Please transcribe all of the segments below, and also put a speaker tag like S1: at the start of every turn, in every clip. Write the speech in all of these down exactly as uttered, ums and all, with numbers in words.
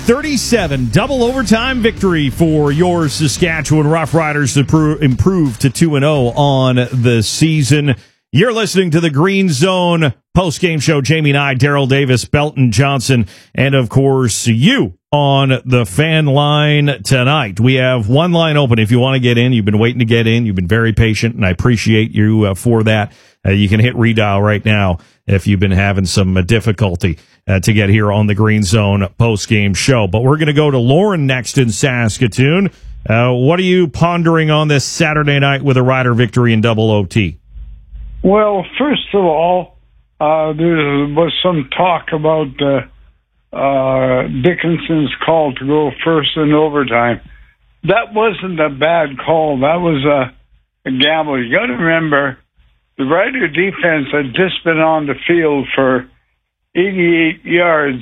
S1: thirty-seven, double overtime victory for your Saskatchewan Roughriders to pro- improve to two and oh on the season. You're listening to the Green Zone post-game show. Jamie and I, Daryl Davis, Belton Johnson, and of course you on the fan line tonight. We have one line open. If you want to get in, you've been waiting to get in. You've been very patient, and I appreciate you uh, for that. Uh, you can hit redial right now if you've been having some uh, difficulty uh, to get here on the Green Zone post-game show. But we're going to go to Lauren next in Saskatoon. Uh, what are you pondering on this Saturday night with a Rider victory in double O T?
S2: Well, first of all, uh, there was some talk about uh, uh, Dickinson's call to go first in overtime. That wasn't a bad call. That was a, a gamble. You got to remember, the Rider defense had just been on the field for eighty-eight yards,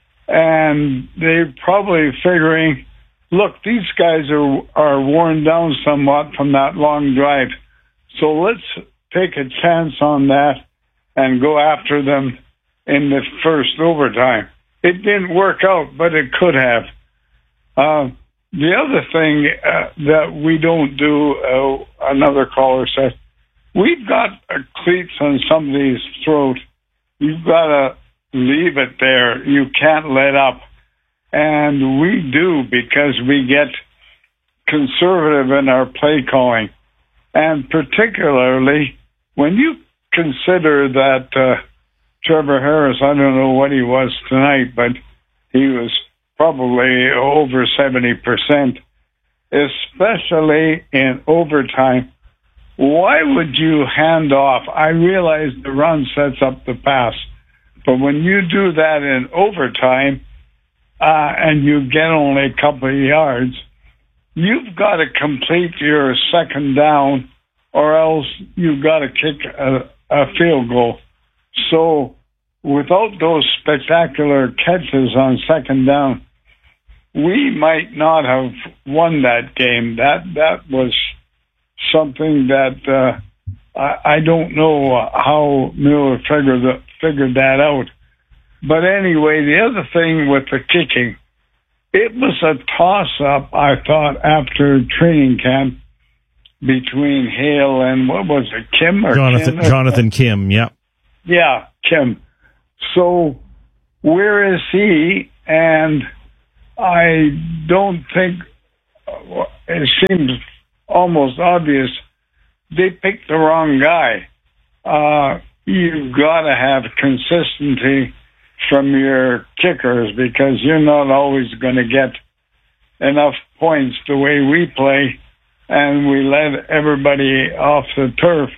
S2: and they're probably figuring, look, these guys are are worn down somewhat from that long drive, so let's take a chance on that and go after them in the first overtime. It didn't work out, but it could have. Uh, the other thing uh, that we don't do, uh, another caller said, we've got uh, cleats on somebody's throat. You've got to leave it there. You can't let up. And we do, because we get conservative in our play calling. And particularly when you consider that uh, Trevor Harris, I don't know what he was tonight, but he was probably over seventy percent, especially in overtime. Why would you hand off? I realize the run sets up the pass, but when you do that in overtime uh, and you get only a couple of yards, you've got to complete your second down, or else you've got to kick a, a field goal. So without those spectacular catches on second down, we might not have won that game. That that was something that uh, I, I don't know how Miller figured, the, figured that out. But anyway, the other thing with the kicking, it was a toss-up, I thought, after training camp between Hale and, what was it, Kim? Or
S1: Jonathan,
S2: Kim?
S1: Jonathan Kim, yeah.
S2: Yeah, Kim. So where is he? And I don't think, it seems almost obvious, they picked the wrong guy. Uh, you've got to have consistency from your kickers, because you're not always going to get enough points the way we play, and we let everybody off the turf.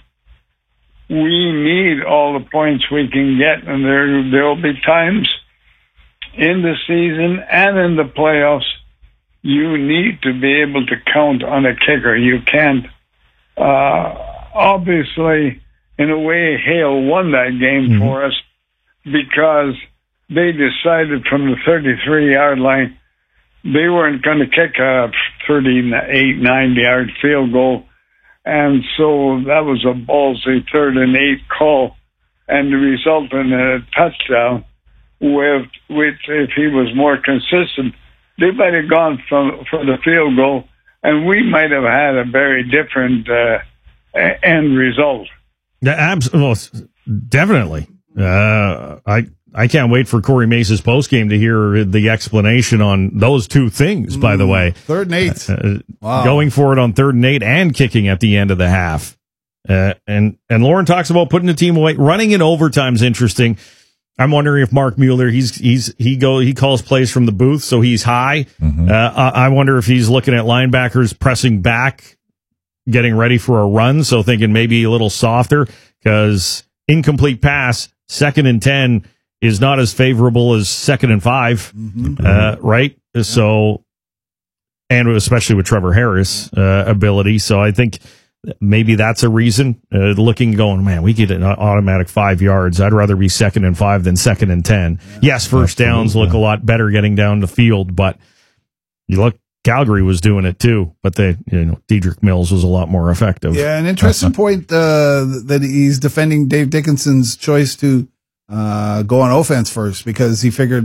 S2: We need all the points we can get, and there there'll be times in the season and in the playoffs you need to be able to count on a kicker. You can't. Uh, obviously, in a way, Hale won that game mm-hmm. for us, because they decided from the thirty-three-yard line they weren't going to kick a thirty-eight, nine-yard field goal. And so that was a ballsy third and eight call, and the result in a touchdown, with which, if he was more consistent, they might have gone from, for the field goal, and we might have had a very different uh, end result.
S1: Yeah, absolutely, definitely. Uh, I I can't wait for Corey Mace's postgame to hear the explanation on those two things, by the way.
S3: Third and eight.
S1: Uh,
S3: wow.
S1: Going for it on third and eight and kicking at the end of the half. Uh, and, and Lauren talks about putting the team away. Running in overtime is interesting. I'm wondering if Mark Mueller, he's, he's, he go, he calls plays from the booth, so he's high. Mm-hmm. Uh, I, I wonder if he's looking at linebackers pressing back, getting ready for a run, so thinking maybe a little softer, because incomplete pass, second and ten, is not as favorable as second and five, mm-hmm. uh, right? Yeah. So, and especially with Trevor Harris' uh, ability. So I think maybe that's a reason. Uh, looking, going, man, we get an automatic five yards. I'd rather be second and five than second and ten. Yeah. Yes, first Absolutely. downs look a lot better getting down the field, but you look, Calgary was doing it too, but they, you know, Dedrick Mills was a lot more effective.
S3: Yeah, an interesting point uh, that he's defending Dave Dickinson's choice to Uh, go on offense first, because he figured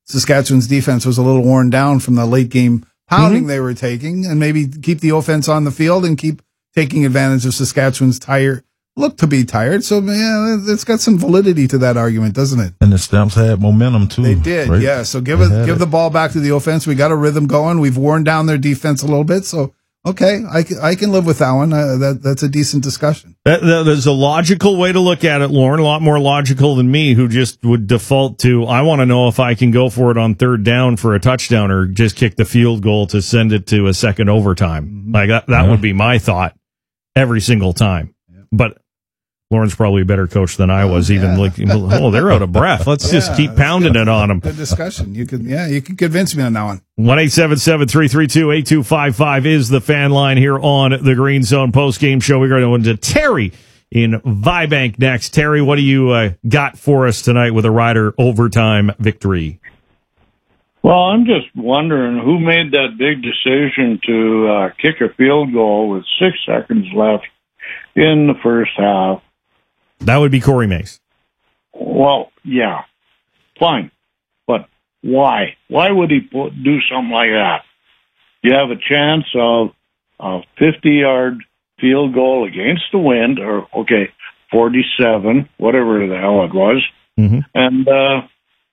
S3: Saskatchewan's defense was a little worn down from the late game pounding
S1: Mm-hmm.
S3: they were taking, and maybe keep the offense on the field and keep taking advantage of Saskatchewan's tired look to be tired. So yeah, it's got some validity to that argument, doesn't it?
S4: And the Stamps had momentum too.
S3: They did,
S4: right?
S3: yeah. So give
S4: They
S3: it,
S4: had
S3: give
S4: it.
S3: the ball back to the offense. We got a rhythm going. We've worn down their defense a little bit. So okay, I can, I can live with that one. Uh, that that's a decent discussion.
S1: That, that is a logical way to look at it, Lauren. A lot more logical than me, who just would default to, I want to know if I can go for it on third down for a touchdown or just kick the field goal to send it to a second overtime. Like that, that
S4: Yeah.
S1: would be my thought every single time. But Lauren's probably a better coach than I was, even
S3: yeah.
S1: like, oh, they're out of breath. Let's just
S3: Yeah,
S1: keep
S3: that's
S1: pounding
S3: good.
S1: it on them.
S3: Good discussion. You could, yeah, you could convince me on that one.
S1: one eight seven seven, three three two, eight two five five is the fan line here on the Green Zone post-game show. We're going to Terry in Vibank next. Terry, what do you uh, got for us tonight with a Rider overtime victory?
S2: Well, I'm just wondering who made that big decision to uh, kick a field goal with six seconds left in the first half.
S1: That would be Corey Mace.
S2: Well, yeah, fine. But why? Why would he put, do something like that? You have a chance of a fifty-yard field goal against the wind, or, okay, forty-seven, whatever the hell it was.
S1: Mm-hmm.
S2: And uh,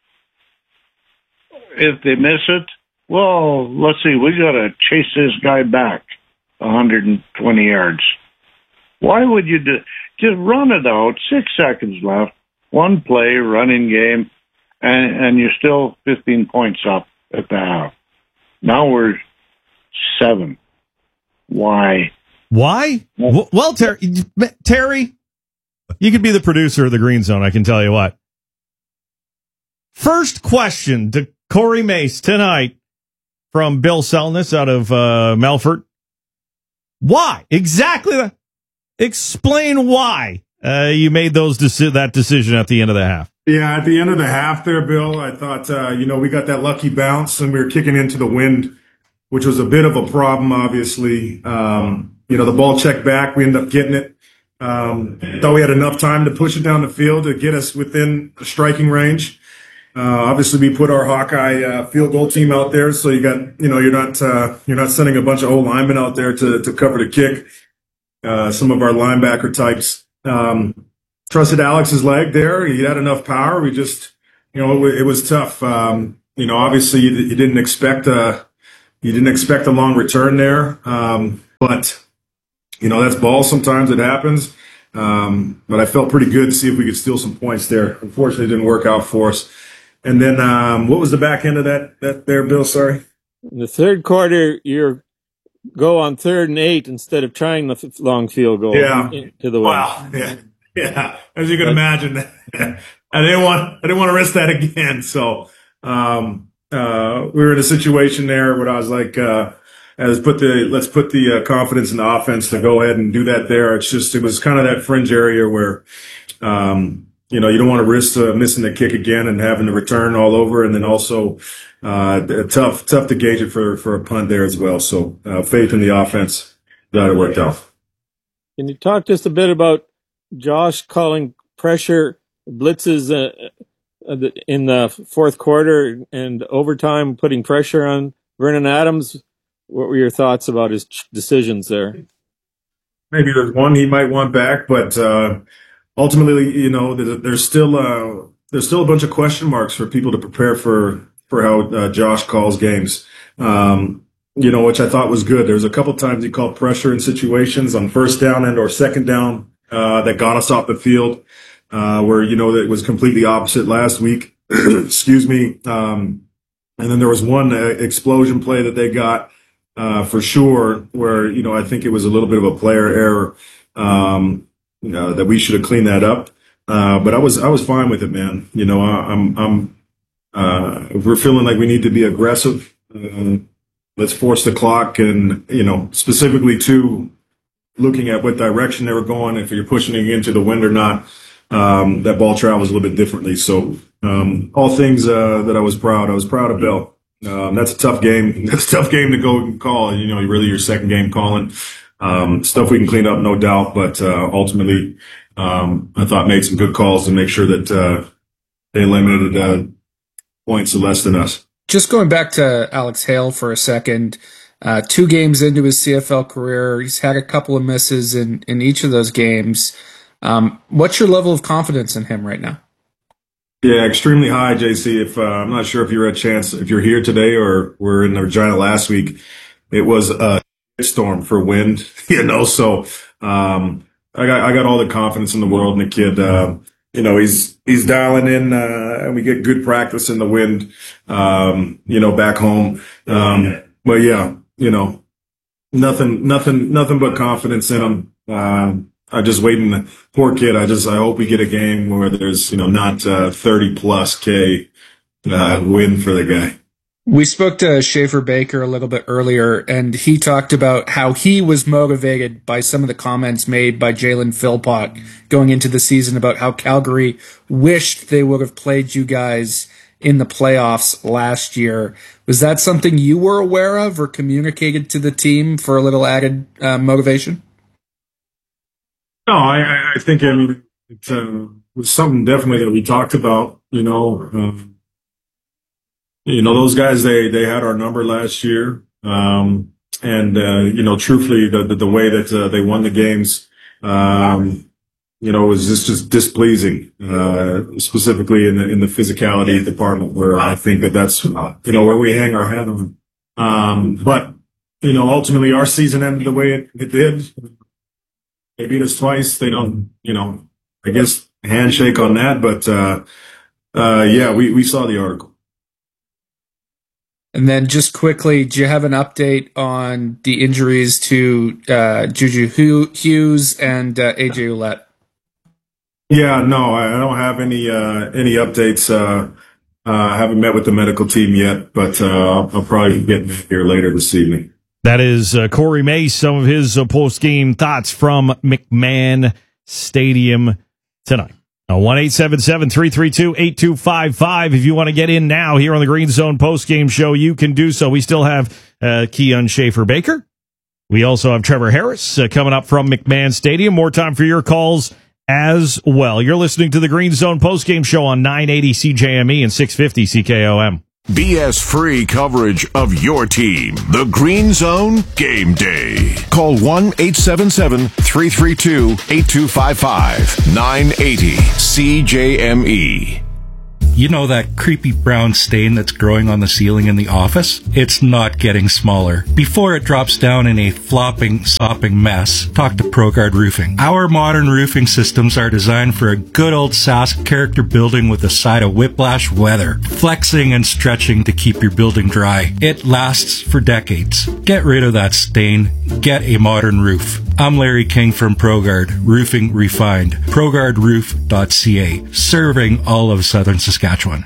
S2: if they miss it, well, let's see, we got to chase this guy back one hundred twenty yards. Why would you do? Just run it out, six seconds left, one play, running game, and, and you're still fifteen points up at the half. Now we're seven. Why?
S1: Why? W- Well, Terry, Terry, you could be the producer of the Green Zone, I can tell you what. First question to Corey Mace tonight from Bill Selness out of uh, Melfort. Why? Exactly. The, explain why uh, you made those deci- that decision at the end of the half.
S5: Yeah, at the end of the half there, Bill, I thought, uh, you know, we got that lucky bounce and we were kicking into the wind, which was a bit of a problem, obviously. Um, you know, the ball checked back. We ended up getting it. Um, thought we had enough time to push it down the field to get us within striking range. Uh, obviously, we put our Hawkeye uh, field goal team out there, so you got, you know, you're not uh, you're not sending a bunch of old linemen out there to to cover the kick. Uh, some of our linebacker types um, trusted Alex's leg there. He had enough power. We just, you know, it, it was tough. Um, you know, obviously, you, you didn't expect a you didn't expect a long return there, um, but you know that's ball. Sometimes it happens. Um, but I felt pretty good to see if we could steal some points there. Unfortunately, it didn't work out for us. And then, um, what was the back end of that, that there, Bill? Sorry.
S6: In the third quarter, you go on third and eight instead of trying the f- long field goal
S5: Yeah.
S6: to the win.
S5: Wow. Yeah. Yeah. As you can imagine, I didn't want, I didn't want to risk that again. So, um, uh, we were in a situation there where I was like, uh, let's put the, let's put the uh, confidence in the offense to go ahead and do that there. It's just, it was kind of that fringe area where, um, you know, you don't want to risk uh, missing the kick again and having the return all over. And then also, uh, tough, tough to gauge it for, for a punt there as well. So, uh, faith in the offense. Glad it worked out.
S6: Can you talk just a bit about Josh calling pressure blitzes uh, uh, in the fourth quarter and overtime, putting pressure on Vernon Adams? What were your thoughts about his decisions there?
S5: Maybe there's one he might want back, but, uh, ultimately, you know, there's still uh, there's still a bunch of question marks for people to prepare for for how uh, Josh calls games. Um, you know, which I thought was good. There's a couple times he called pressure in situations on first down and or second down uh, that got us off the field, uh, where you know that was completely opposite last week. Excuse me. Um, and then there was one uh, explosion play that they got uh, for sure, where you know I think it was a little bit of a player error. Um, You know, that we should have cleaned that up. Uh, but I was, I was fine with it, man. You know, I, I'm, I'm, uh, if we're feeling like we need to be aggressive, uh, let's force the clock and, you know, specifically to looking at what direction they were going, if you're pushing it into the wind or not, um, that ball travels a little bit differently. So, um, all things, uh, that I was proud. I was proud of Bill. Um, that's a tough game. That's a tough game to go and call. You know, really your second game calling. Um, stuff we can clean up, no doubt, but, uh, ultimately, um, I thought made some good calls to make sure that, uh, they eliminated, uh, points less than us.
S4: Just going back to Alex Hale for a second, uh, two games into his C F L career, he's had a couple of misses in, in each of those games. Um, what's your level of confidence in him right now?
S5: Yeah, extremely high, J C. If uh, I'm not sure if you had a chance, if you're here today or were in Regina last week, it was a storm for wind, you know. So um, I got I got all the confidence in the world in the kid. Uh, you know, he's he's dialing in, uh, and we get good practice in the wind. Um, you know, back home. Um, but yeah, you know, nothing, nothing, nothing but confidence in him. Um, I just waiting. Poor kid. I just I hope we get a game where there's you know not uh, thirty plus K uh, win for the guy.
S4: We spoke to Schaefer Baker a little bit earlier, and he talked about how he was motivated by some of the comments made by Jalen Philpott going into the season about how Calgary wished they would have played you guys in the playoffs last year. Was that something you were aware of or communicated to the team for a little added uh, motivation?
S5: No, I, I think I mean, it uh, was something definitely that we talked about, you know. Um, You know, those guys, they, they had our number last year. Um, and, uh, you know, truthfully, the, the, the way that, uh, they won the games, um, you know, was just, just displeasing, uh, specifically in the, in the physicality department where I think that that's, you know, where we hang our hat on. Um, but, you know, ultimately our season ended the way it, it did. They beat us twice. They don't, you know, I guess handshake on that. But, uh, uh, yeah, we, we saw the article.
S4: And then just quickly, do you have an update on the injuries to uh, Juju Hughes and uh, A J Ouellette?
S5: Yeah, no, I don't have any uh, any updates. Uh, uh, I haven't met with the medical team yet, but uh, I'll, I'll probably get here later this evening.
S1: That is uh, Corey Mace, some of his uh, post-game thoughts from McMahon Stadium tonight. one eight seven seven, three three two, eight two five five. If you want to get in now here on the Green Zone postgame show, you can do so. We still have uh, Keon Schaefer-Baker. We also have Trevor Harris uh, coming up from McMahon Stadium. More time for your calls as well. You're listening to the Green Zone postgame show on nine eighty C J M E and six fifty C K O M.
S7: B S-free coverage of your team. The Green Zone Game Day. Call one eight seven seven, three three two, eight two five five. nine eighty C J M E.
S8: You know that creepy brown stain that's growing on the ceiling in the office? It's not getting smaller. Before it drops down in a flopping, sopping mess, talk to ProGuard Roofing. Our modern roofing systems are designed for a good old Sask character building with a side of whiplash weather, flexing and stretching to keep your building dry. It lasts for decades. Get rid of that stain. Get a modern roof. I'm Larry King from ProGuard Roofing Refined. ProGuard Roof dot C A, serving all of southern Saskatchewan.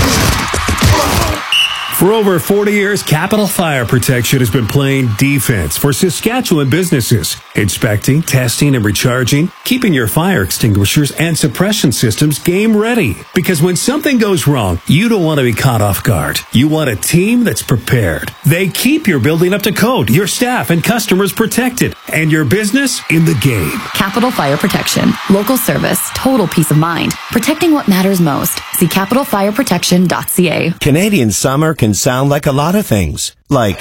S9: For over forty years, Capital Fire Protection has been playing defense for Saskatchewan businesses, inspecting, testing, and recharging, keeping your fire extinguishers and suppression systems game ready. Because when something goes wrong, you don't want to be caught off guard. You want a team that's prepared. They keep your building up to code, your staff and customers protected, and your business in the game.
S10: Capital Fire Protection. Local service. Total peace of mind. Protecting what matters most. See capital fire protection dot C A.
S11: Canadian summer can sound like a lot of things. Like,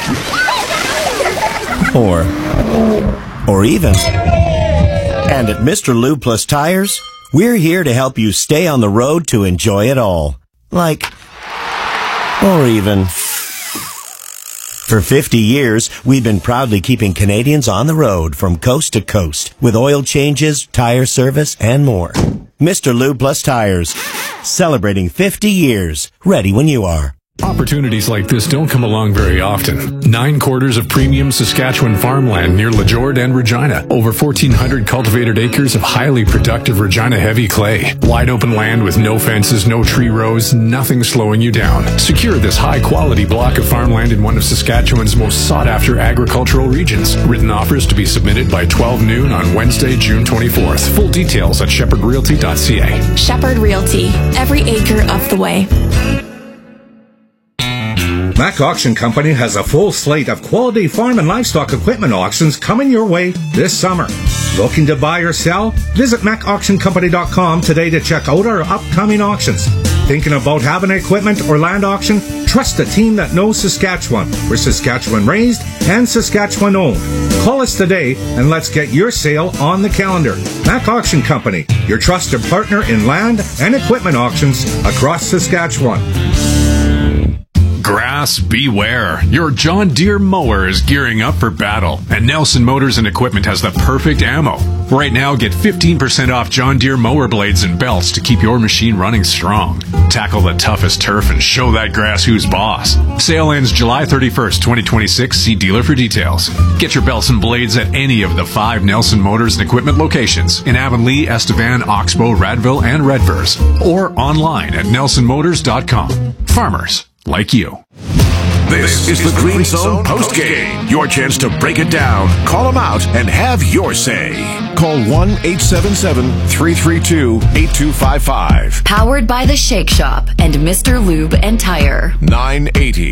S11: or, or even. And at Mister Lube Plus Tires, we're here to help you stay on the road to enjoy it all. Like, or even. For fifty years, we've been proudly keeping Canadians on the road from coast to coast with oil changes, tire service, and more. Mister Lube Plus Tires, celebrating fifty years, ready when you are.
S12: Opportunities like this don't come along very often. Nine quarters of premium Saskatchewan farmland near Lajord and Regina. Over fourteen hundred cultivated acres of highly productive Regina heavy clay. Wide open land with no fences, no tree rows, nothing slowing you down. Secure this high quality block of farmland in one of Saskatchewan's most sought after agricultural regions. Written offers to be submitted by twelve noon on Wednesday, June twenty-fourth. Full details at shepherd realty dot C A.
S13: Shepherd Realty. Every acre of the way.
S14: Mac Auction Company has a full slate of quality farm and livestock equipment auctions coming your way this summer. Looking to buy or sell? Visit mac auction company dot com today to check out our upcoming auctions. Thinking about having an equipment or land auction? Trust a team that knows Saskatchewan. We're Saskatchewan raised and Saskatchewan owned. Call us today and let's get your sale on the calendar. Mac Auction Company, your trusted partner in land and equipment auctions across Saskatchewan.
S12: Grass beware. Your John Deere mower is gearing up for battle, and Nelson Motors and Equipment has the perfect ammo. Right now, get fifteen percent off John Deere mower blades and belts to keep your machine running strong. Tackle the toughest turf and show that grass who's boss. Sale ends July thirty-first, twenty twenty-six. See dealer for details. Get your belts and blades at any of the five Nelson Motors and Equipment locations in Avonlea, Estevan, Oxbow, Radville, and Redvers, or online at nelson motors dot com. Farmers like you.
S7: This is the Green Zone postgame. Your chance to break it down, call them out, and have your say. Call one eight seven seven, three three two, eight two five five.
S10: Powered by The Shake Shop and Mister Lube and Tire.
S7: nine eighty